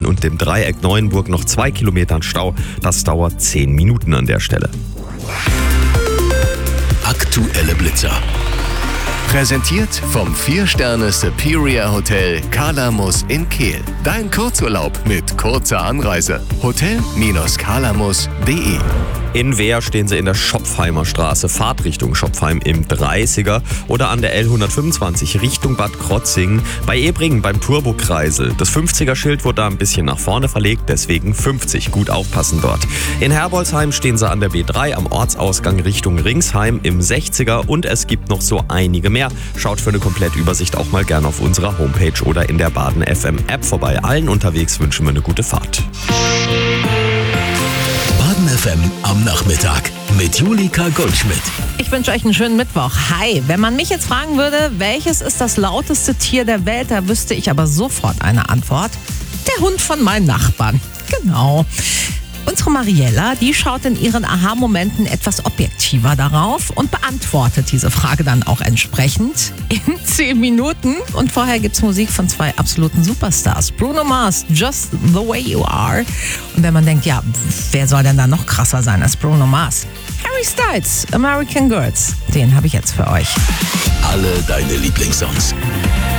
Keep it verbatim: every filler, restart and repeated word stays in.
und dem Dreieck Neuenburg noch zwei Kilometern Stau. Das dauert zehn Minuten an der Stelle. Aktuelle Blitzer. Präsentiert vom vier Sterne Superior Hotel Kalamus in Kehl. Dein Kurzurlaub mit kurzer Anreise. hotel Bindestrich kalamus punkt de. In Wehr stehen Sie in der Schopfheimer Straße, Fahrt Richtung Schopfheim im dreißiger oder an der L hundertfünfundzwanzig Richtung Bad Krotzingen. Bei Ebringen beim Turbokreisel. Das fünfziger-Schild wurde da ein bisschen nach vorne verlegt, deswegen fünfzig. Gut aufpassen dort. In Herbolzheim stehen Sie an der B drei am Ortsausgang Richtung Ringsheim im sechziger und es gibt noch so einige mehr. Schaut für eine Komplettübersicht auch mal gerne auf unserer Homepage oder in der Baden F M App vorbei. Allen unterwegs wünschen wir eine gute Fahrt. Baden F M am Nachmittag mit Julika Goldschmidt. Ich wünsche euch einen schönen Mittwoch. Hi, wenn man mich jetzt fragen würde, welches ist das lauteste Tier der Welt, da wüsste ich aber sofort eine Antwort. Der Hund von meinen Nachbarn. Genau. Unsere Mariella, die schaut in ihren Aha-Momenten etwas objektiver darauf und beantwortet diese Frage dann auch entsprechend in zehn Minuten. Und vorher gibt's Musik von zwei absoluten Superstars. Bruno Mars, Just the Way You Are. Und wenn man denkt, ja, wer soll denn da noch krasser sein als Bruno Mars? Harry Styles, American Girls. Den habe ich jetzt für euch. Alle deine Lieblingssongs.